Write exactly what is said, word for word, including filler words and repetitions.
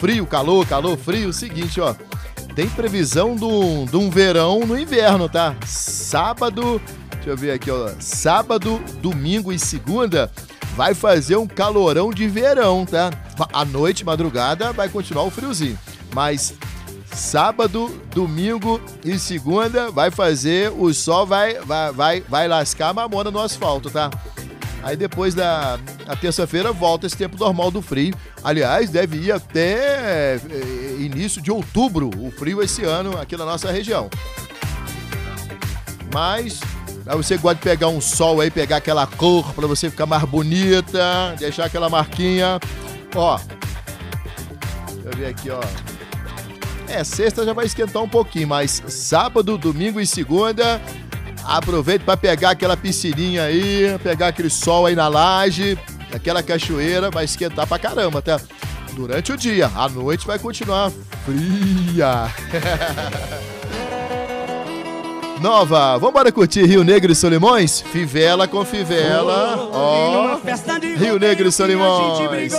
frio, calor, calor, frio. Seguinte, ó. Tem previsão de um, de um verão no inverno, tá? Sábado, deixa eu ver aqui, ó. Sábado, domingo e segunda vai fazer um calorão de verão, tá? À noite, madrugada, vai continuar o friozinho. Mas sábado, domingo e segunda vai fazer, o sol vai, vai, vai, vai lascar a mamona no asfalto, tá? Aí depois da a terça-feira volta esse tempo normal do frio. Aliás, deve ir até é, início de outubro o frio esse ano aqui na nossa região. Mas aí você gosta de pegar um sol aí, pegar aquela cor pra você ficar mais bonita, deixar aquela marquinha. Ó, deixa eu ver aqui, ó. É, sexta já vai esquentar um pouquinho, mas sábado, domingo e segunda, aproveite para pegar aquela piscininha aí, pegar aquele sol aí na laje, aquela cachoeira, vai esquentar pra caramba, tá? Durante o dia, à noite vai continuar fria. Nova, vambora curtir Rio Negro e Solimões? Fivela com Fivela, ó, Rio Negro e Solimões.